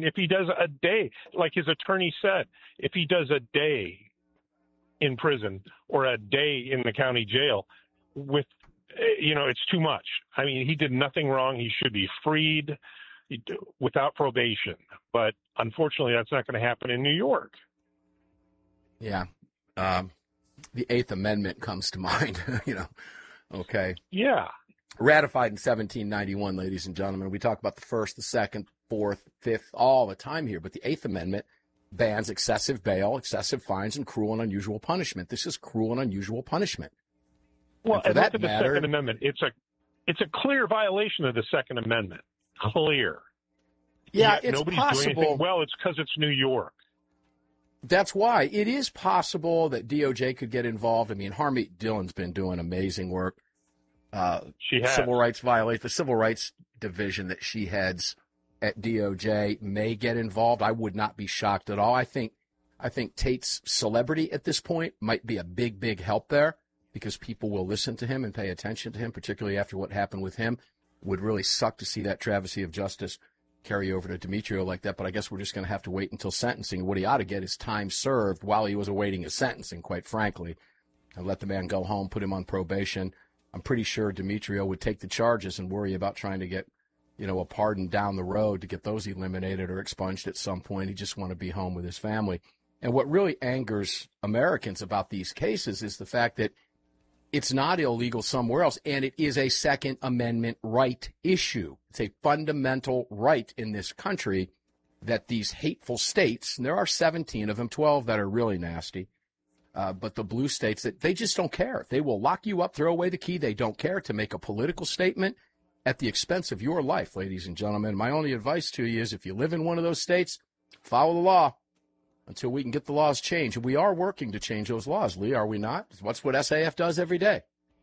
if he does a day, like his attorney said, if he does a day in prison or a day in the county jail with, it's too much. I mean, he did nothing wrong. He should be freed without probation. But unfortunately, that's not going to happen in New York. Yeah. The Eighth Amendment comes to mind, Okay. Yeah. Ratified in 1791, ladies and gentlemen. We talk about the First, the Second, Fourth, Fifth, all the time here. But the Eighth Amendment bans excessive bail, excessive fines, and cruel and unusual punishment. This is cruel and unusual punishment. Well, and look at the Second Amendment. It's a clear violation of the Second Amendment. Clear. Yeah, it's nobody's possible. Doing anything. Well, it's because it's New York. That's why. It is possible that DOJ could get involved. I mean, Harmeet Dillon's been doing amazing work. She has. The Civil Rights Division that she heads at DOJ may get involved. I would not be shocked at all. I think Tate's celebrity at this point might be a big, big help there because people will listen to him and pay attention to him, particularly after what happened with him. Would really suck to see that travesty of justice carry over to Demetrio like that, but I guess we're just going to have to wait until sentencing. What he ought to get is time served while he was awaiting his sentencing, quite frankly, and let the man go home, put him on probation. I'm pretty sure Demetrio would take the charges and worry about trying to get, a pardon down the road to get those eliminated or expunged at some point. He just want to be home with his family. And what really angers Americans about these cases is the fact that it's not illegal somewhere else, and it is a Second Amendment right issue. It's a fundamental right in this country that these hateful states, and there are 17 of them, 12 that are really nasty, but the blue states, that they just don't care. They will lock you up, throw away the key. They don't care to make a political statement at the expense of your life, ladies and gentlemen. My only advice to you is if you live in one of those states, follow the law until we can get the laws changed. We are working to change those laws, Lee, are we not? What's what SAF does every day.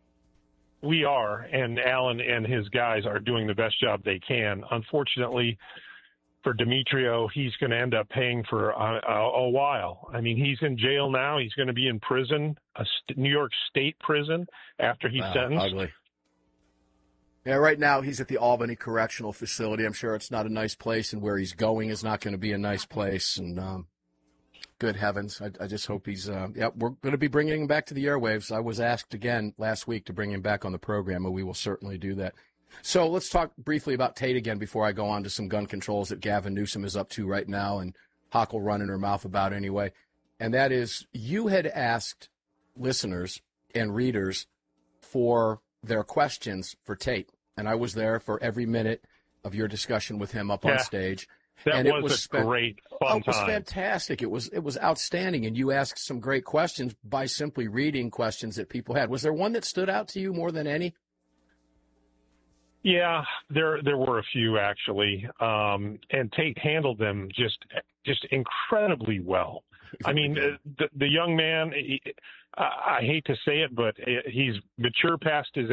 We are, and Alan and his guys are doing the best job they can. Unfortunately, for Demetrio, he's going to end up paying for a while. I mean, he's in jail now. He's going to be in prison, New York State prison, after he's sentenced. Ugly. Yeah, right now he's at the Albany Correctional Facility. I'm sure it's not a nice place, and where he's going is not going to be a nice place. And good heavens, I just hope he's we're going to be bringing him back to the airwaves. I was asked again last week to bring him back on the program, and we will certainly do that. So let's talk briefly about Tate again before I go on to some gun controls that Gavin Newsom is up to right now and Hochul running her mouth about anyway. And that is, you had asked listeners and readers for their questions for Tate, and I was there for every minute of your discussion with him up on stage. That was a great fun time. It was fantastic. It was outstanding, and you asked some great questions by simply reading questions that people had. Was there one that stood out to you more than any? Yeah, there were a few actually, and Tate handled them just incredibly well. I mean, the young man, I hate to say it, but he's mature past his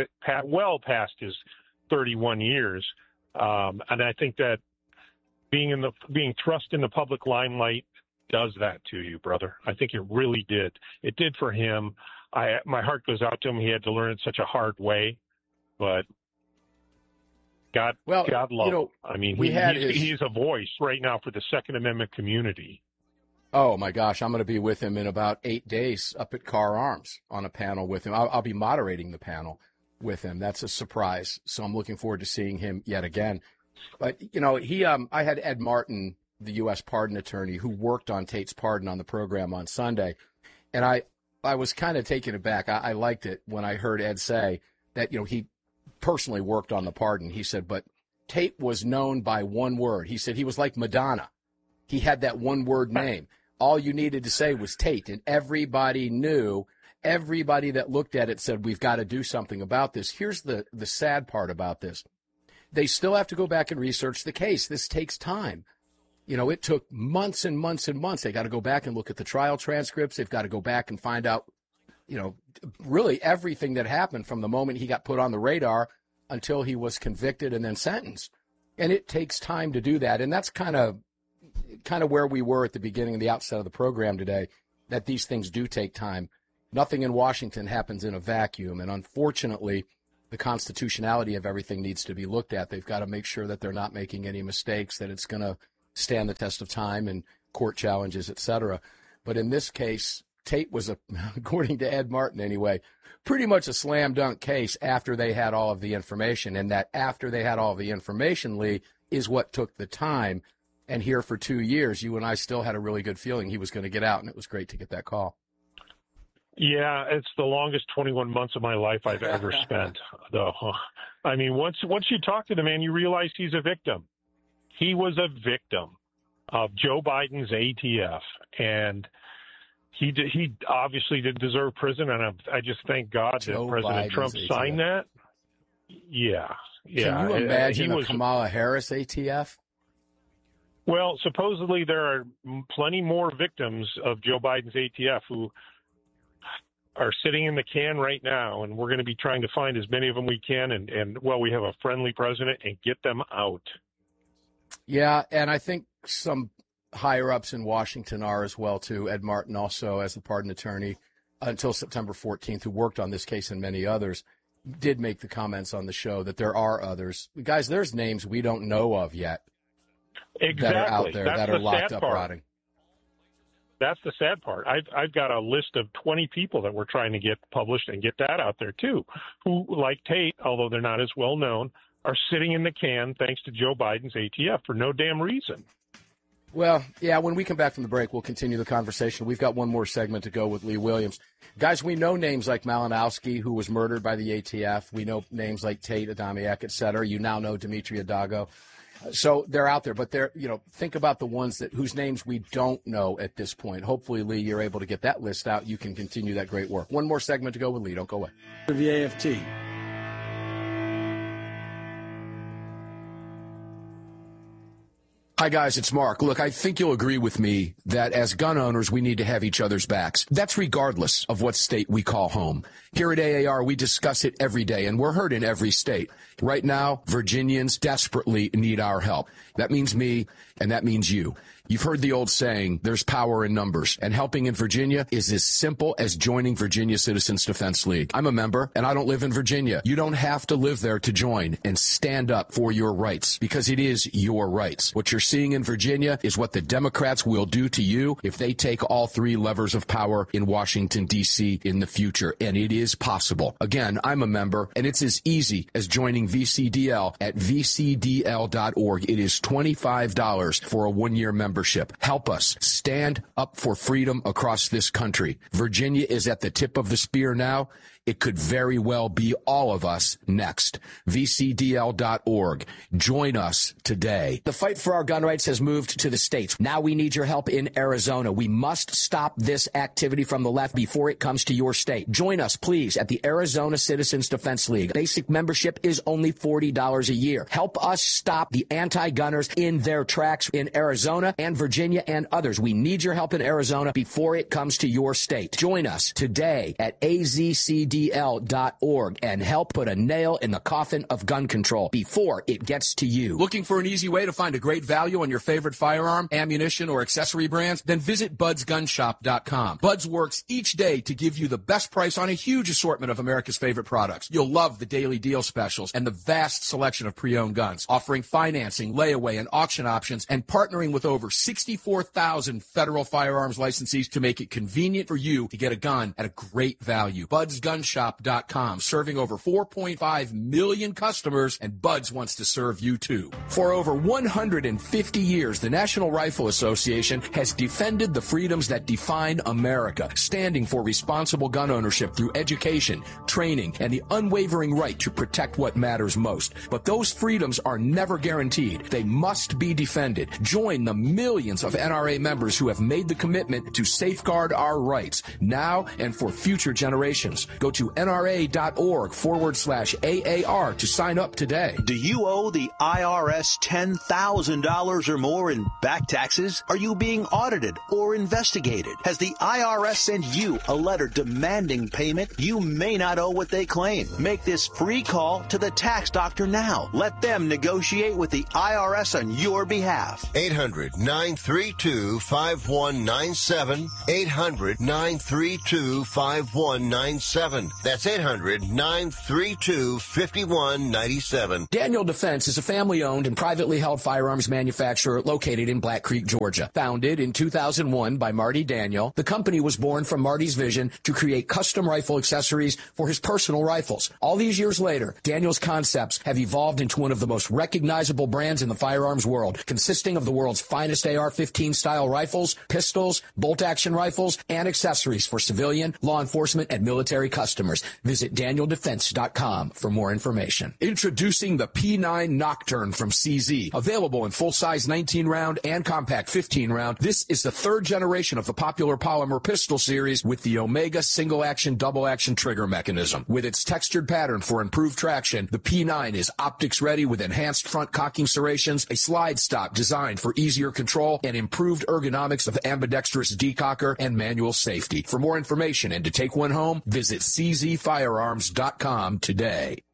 31 years, and I think that being thrust in the public limelight does that to you, brother. I think it really did. It did for him. My heart goes out to him. He had to learn it such a hard way, but God love him. I mean, he's a voice right now for the Second Amendment community. Oh, my gosh. I'm going to be with him in about 8 days up at Carr Arms on a panel with him. I'll be moderating the panel with him. That's a surprise. So I'm looking forward to seeing him yet again. But, I had Ed Martin, the U.S. pardon attorney, who worked on Tate's pardon on the program on Sunday. And I was kind of taken aback. I liked it when I heard Ed say that, he personally worked on the pardon. He said, but Tate was known by one word. He said he was like Madonna. He had that one word name. All you needed to say was Tate, and everybody knew. Everybody that looked at it said, we've got to do something about this. Here's the sad part about this. They still have to go back and research the case. This takes time. It took months and months and months. They got to go back and look at the trial transcripts. They've got to go back and find out, really everything that happened from the moment he got put on the radar until he was convicted and then sentenced. And it takes time to do that. And that's kind of where we were at the beginning of the outset of the program today, that these things do take time. Nothing in Washington happens in a vacuum. And unfortunately, the constitutionality of everything needs to be looked at. They've got to make sure that they're not making any mistakes, that it's going to stand the test of time and court challenges, etc. But in this case, Tate was, according to Ed Martin anyway, pretty much a slam dunk case after they had all of the information. And that after they had all the information, Lee, is what took the time. And here for 2 years, you and I still had a really good feeling he was going to get out, and it was great to get that call. Yeah, it's the longest 21 months of my life I've ever spent, though. I mean, once you talk to the man, you realize he's a victim. He was a victim of Joe Biden's ATF, and he obviously did deserve prison, and I just thank God that President Trump signed that. Yeah. Can you imagine a Kamala Harris ATF? Well, supposedly there are plenty more victims of Joe Biden's ATF who are sitting in the can right now, and we're going to be trying to find as many of them we can, and we have a friendly president, and get them out. Yeah, and I think some higher-ups in Washington are as well, too. Ed Martin also, as the pardon attorney until September 14th, who worked on this case and many others, did make the comments on the show that there are others. Guys, there's names we don't know of yet that are out there that are locked up rotting. That's the sad part. I've got a list of 20 people that we're trying to get published and get that out there, too, who, like Tate, although they're not as well known, are sitting in the can thanks to Joe Biden's ATF for no damn reason. Well, yeah, when we come back from the break, we'll continue the conversation. We've got one more segment to go with Lee Williams. Guys, we know names like Malinowski, who was murdered by the ATF. We know names like Tate, Adamiak, et cetera. You now know Dimitri Adago. So they're out there, but think about the ones whose names we don't know at this point. Hopefully, Lee, you're able to get that list out. You can continue that great work. One more segment to go with Lee. Don't go away. The AFT. Hi, guys, it's Mark. Look, I think you'll agree with me that as gun owners, we need to have each other's backs. That's regardless of what state we call home. Here at AAR, we discuss it every day, and we're heard in every state. Right now, Virginians desperately need our help. That means me, and that means you. You've heard the old saying, there's power in numbers, and helping in Virginia is as simple as joining Virginia Citizens Defense League. I'm a member, and I don't live in Virginia. You don't have to live there to join and stand up for your rights, because it is your rights. What you're seeing in Virginia is what the Democrats will do to you if they take all three levers of power in Washington, D.C. in the future, and it is possible. Again, I'm a member, and it's as easy as joining VCDL at vcdl.org. It is $25 for a one-year membership. Help us stand up for freedom across this country. Virginia is at the tip of the spear now. It could very well be all of us next. VCDL.org. Join us today. The fight for our gun rights has moved to the states. Now we need your help in Arizona. We must stop this activity from the left before it comes to your state. Join us, please, at the Arizona Citizens Defense League. Basic membership is only $40 a year. Help us stop the anti-gunners in their tracks in Arizona and Virginia and others. We need your help in Arizona before it comes to your state. Join us today at AZCDL.org and help put a nail in the coffin of gun control before it gets to you. Looking for an easy way to find a great value on your favorite firearm, ammunition, or accessory brands? Then visit budsgunshop.com. Buds works each day to give you the best price on a huge assortment of America's favorite products. You'll love the daily deal specials and the vast selection of pre-owned guns, offering financing, layaway, and auction options, and partnering with over 64,000 federal firearms licensees to make it convenient for you to get a gun at a great value. Budsgunshop.com, serving over 4.5 million customers, and Buds wants to serve you too. For over 150 years, the National Rifle Association has defended the freedoms that define America, standing for responsible gun ownership through education, training, and the unwavering right to protect what matters most. But those freedoms are never guaranteed. They must be defended. Join the millions of NRA members who have made the commitment to safeguard our rights now and for future generations. Go to NRA.org/AAR to sign up today. Do you owe the IRS $10,000 or more in back taxes? Are you being audited or investigated? Has the IRS sent you a letter demanding payment? You may not owe what they claim. Make this free call to the tax doctor now. Let them negotiate with the IRS on your behalf. 800-932-5700. 800-932-5197. 800-932-5197. That's 800-932-5197. Daniel Defense is a family-owned and privately held firearms manufacturer located in Black Creek, Georgia. Founded in 2001 by Marty Daniel, the company was born from Marty's vision to create custom rifle accessories for his personal rifles. All these years later, Daniel's concepts have evolved into one of the most recognizable brands in the firearms world, consisting of the world's finest AR-15 style rifles, pistols, bolt-action rifles, and accessories for civilian, law enforcement, and military customers. Visit DanielDefense.com for more information. Introducing the P9 Nocturne from CZ. Available in full-size 19-round and compact 15-round, this is the third generation of the popular polymer pistol series with the Omega single-action, double-action trigger mechanism. With its textured pattern for improved traction, the P9 is optics-ready with enhanced front cocking serrations, a slide stop designed for easier control, and improved ergonomics of ambidextrous decocker and manual safety. For more information and to take one home, visit czfirearms.com today.